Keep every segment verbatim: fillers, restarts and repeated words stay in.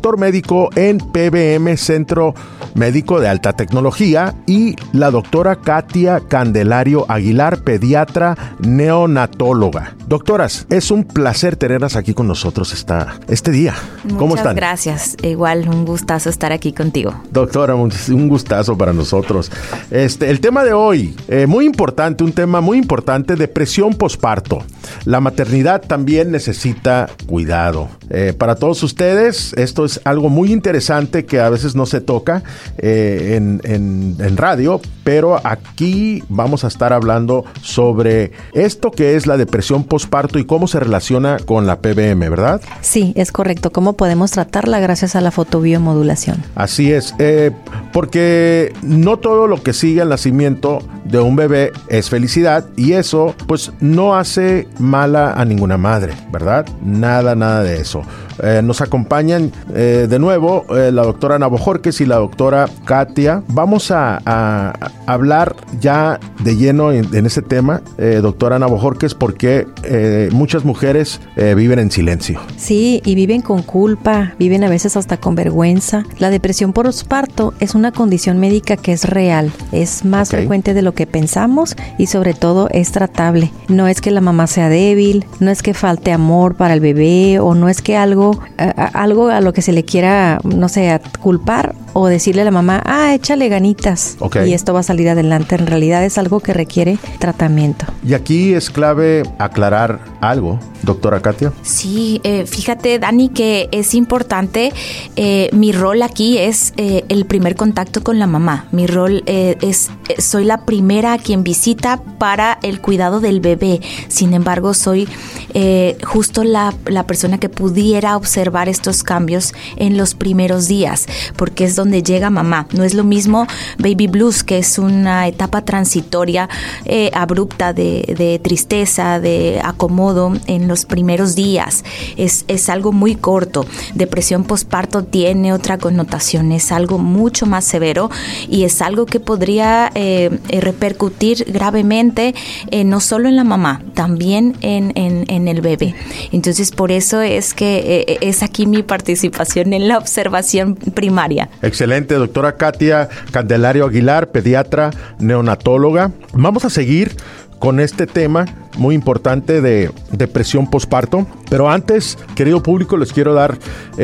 doctor médico en P B M Centro Médico de Alta Tecnología, y la doctora Katia Candelario Aguilar, pediatra neonatóloga. Doctoras, es un placer tenerlas aquí con nosotros esta, este día. ¿Cómo Muchas están? Gracias. Igual, un gustazo estar aquí contigo. Doctora, un gustazo para nosotros. Este, el tema de hoy, eh, muy importante, un tema muy importante, depresión posparto. La maternidad también necesita cuidado. Eh, para todos ustedes, esto es algo muy interesante que a veces no se toca eh, en, en, en radio, pero aquí vamos a estar hablando sobre esto que es la depresión posparto y cómo se relaciona con la P B M, ¿verdad? Sí, es correcto. ¿Cómo podemos tratarla gracias a la fotobiomodulación? Así es, eh, porque no todo lo que sigue al nacimiento de un bebé es felicidad, y eso pues no hace mala a ninguna madre, ¿verdad? Nada, nada de eso. Eh, nos acompañan eh, de nuevo eh, la doctora Ana Bojorquez y la doctora Katia. Vamos a, a, a hablar ya de lleno en, en ese tema, eh, doctora Ana Bojorquez, porque eh, muchas mujeres eh, viven en silencio. Sí, y viven con culpa, viven a veces hasta con vergüenza. La depresión posparto es una condición médica que es real, es más okay. frecuente de lo que pensamos, y sobre todo es tratable. No es que la mamá sea débil, no es que falte amor para el bebé, o no es que algo A, a, algo a lo que se le quiera, no sé, culpar, o decirle a la mamá, ah, échale ganitas, okay. y esto va a salir adelante. En realidad es algo que requiere tratamiento. Y aquí es clave aclarar algo, doctora Katia. Sí, eh, fíjate, Dani, que es importante. Eh, mi rol aquí es eh, el primer contacto con la mamá. Mi rol eh, es, soy la primera a quien visita para el cuidado del bebé. Sin embargo, soy eh, justo la, la persona que pudiera observar estos cambios en los primeros días, porque es donde llega mamá. No es lo mismo baby blues, que es una etapa transitoria eh, abrupta de, de tristeza, de acomodo en los primeros días. Es, es algo muy corto. Depresión posparto tiene otra connotación, es algo mucho más severo, y es algo que podría eh, repercutir gravemente eh, no solo en la mamá, también en, en, en el bebé. Entonces, por eso es que eh, es aquí mi participación en la observación primaria. Excelente, doctora Katia Candelario Aguilar, pediatra neonatóloga. Vamos a seguir con este tema muy importante de depresión posparto, pero antes, querido público, les quiero dar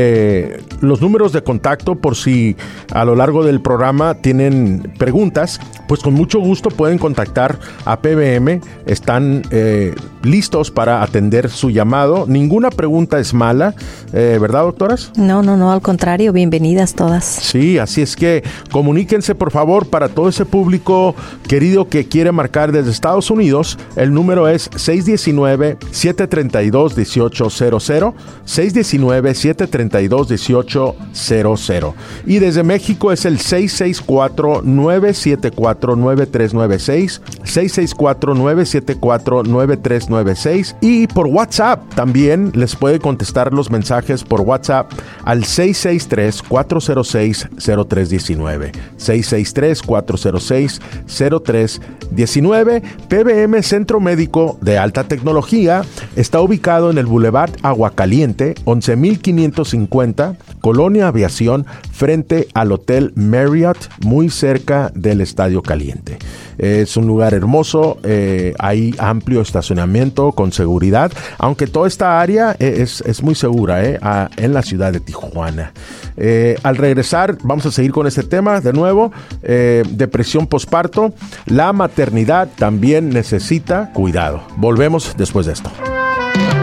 eh, los números de contacto por si a lo largo del programa tienen preguntas. Pues con mucho gusto pueden contactar a P B M, están eh, listos para atender su llamado. Ninguna pregunta es mala, eh, ¿verdad, doctoras? No, no, no, al contrario, bienvenidas todas. Sí, así es que comuníquense, por favor, para todo ese público querido que quiere marcar desde Estados Unidos. El número es seis uno nueve, siete tres dos, uno ocho cero cero, seis uno nueve, siete tres dos, uno ocho cero cero. Y desde México es el seis seis cuatro, nueve siete cuatro, nueve tres nueve seis, seis seis cuatro, nueve siete cuatro, nueve tres nueve seis. Y por WhatsApp también les puede contestar los mensajes por WhatsApp al seis seis tres, cuatro cero seis, cero tres uno nueve, seis seis tres, cuatro cero seis, cero tres uno nueve. P B M Centro Médico de Alta Tecnología está ubicado en el Boulevard Aguacaliente, once mil quinientos cincuenta, Colonia Aviación, frente al Hotel Marriott, muy cerca del Estadio Caliente. Es un lugar hermoso, eh, hay amplio estacionamiento con seguridad, aunque toda esta área es, es muy segura eh, a, en la ciudad de Tijuana. Eh, al regresar vamos a seguir con este tema de nuevo, eh, depresión posparto. La maternidad también necesita cuidado. Volvemos después de esto.